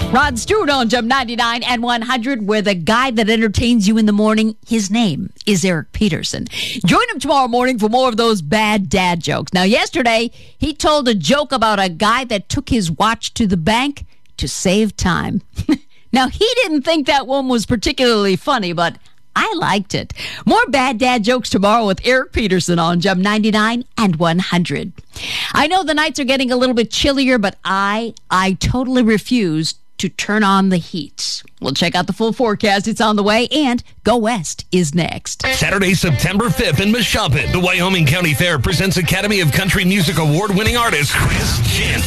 Rod Stewart on Jump 99 and 100, where the guy that entertains you in the morning, his name is Eric Peterson. Join him tomorrow morning for more of those bad dad jokes. Now, yesterday, he told a joke about a guy that took his watch to the bank to save time. Now, he didn't think that one was particularly funny, but I liked it. More bad dad jokes tomorrow with Eric Peterson on Jump 99 and 100. I know the nights are getting a little bit chillier, but I totally refuse to turn on the heat. We'll check out the full forecast. It's on the way, and Go West is next. Saturday, September 5th in Meshopin, the Wyoming County Fair presents Academy of Country Music Award-winning artist Chris Gent.